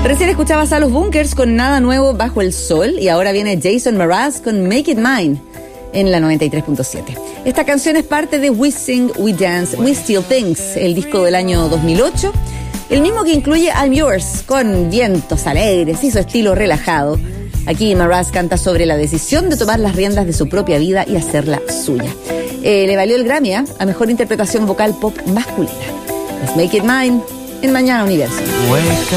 Recién escuchabas a los Bunkers con Nada Nuevo Bajo el Sol y ahora viene Jason Mraz con Make It Mine en la 93.7. Esta canción es parte de We Sing, We Dance, We Steal Things, el disco del año 2008, el mismo que incluye I'm Yours, con vientos alegres y su estilo relajado. Aquí Mraz canta sobre la decisión de tomar las riendas de su propia vida y hacerla suya. Le valió el Grammy a mejor interpretación vocal pop masculina. Let's Make It Mine en Mañana Universo.